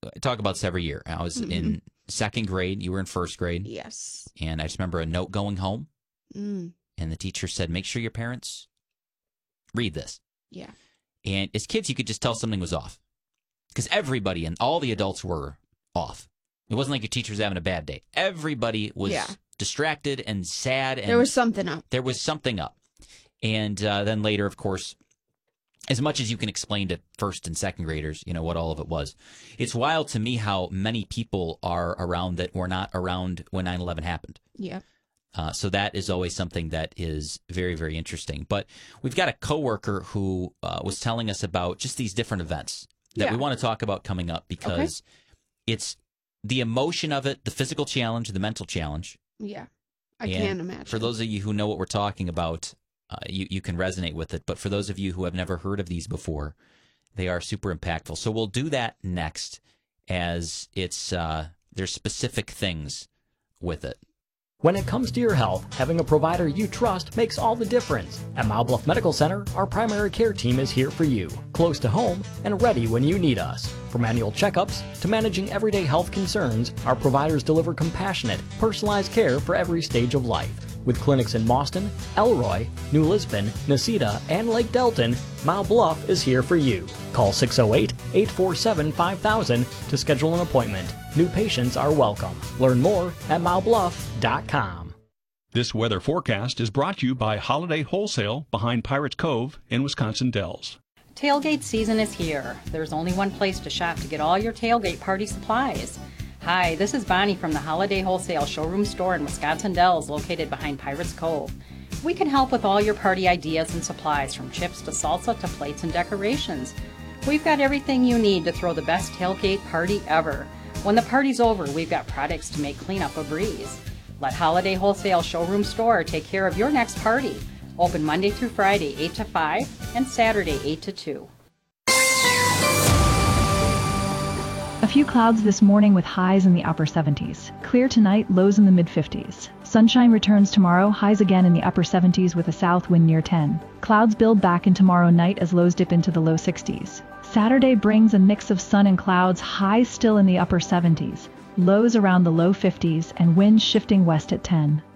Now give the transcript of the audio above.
talk about this every year. I was in second grade. You were in first grade. Yes. And I just remember a note going home. Mm. And the teacher said, make sure your parents read this. Yeah. And as kids, you could just tell something was off. Because everybody and all the adults were off. It wasn't like your teacher was having a bad day. Everybody was distracted and sad. And there was something up. There was something up. And then later, of course, as much as you can explain to first and second graders, you know, what all of it was. It's wild to me how many people are around that were not around when 9/11 happened. Yeah. So that is always something that is very, very interesting. But we've got a coworker who was telling us about just these different events that we want to talk about coming up because it's the emotion of it, the physical challenge, the mental challenge. Yeah, I can imagine. For those of you who know what we're talking about, you can resonate with it. But for those of you who have never heard of these before, they are super impactful. So we'll do that next as it's there's specific things with it. When it comes to your health, having a provider you trust makes all the difference. At Mile Bluff Medical Center, our primary care team is here for you, close to home and ready when you need us. From annual checkups to managing everyday health concerns, our providers deliver compassionate, personalized care for every stage of life. With clinics in Boston, Elroy, New Lisbon, Necedah, and Lake Delton, Mile Bluff is here for you. Call 608-847-5000 to schedule an appointment. New patients are welcome. Learn more at milebluff.com. This weather forecast is brought to you by Holiday Wholesale behind Pirates Cove in Wisconsin Dells. Tailgate season is here. There's only one place to shop to get all your tailgate party supplies. Hi, this is Bonnie from the Holiday Wholesale showroom store in Wisconsin Dells, located behind Pirates Cove. We can help with all your party ideas and supplies, from chips to salsa to plates and decorations. We've got everything you need to throw the best tailgate party ever. When the party's over, we've got products to make cleanup a breeze. Let Holiday Wholesale showroom store take care of your next party. Open Monday through Friday, 8 to 5, and Saturday, 8 to 2. A few clouds this morning with highs in the upper 70s. Clear tonight, lows in the mid-50s. Sunshine returns tomorrow, highs again in the upper 70s with a south wind near 10. Clouds build back in tomorrow night as lows dip into the low 60s. Saturday brings a mix of sun and clouds, highs still in the upper 70s. Lows around the low 50s and winds shifting west at 10.